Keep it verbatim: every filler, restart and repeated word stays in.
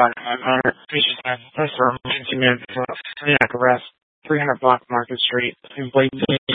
about uh, patient test for emergency medical cardiac arrest, three hundred Block Market Street in Blakeney,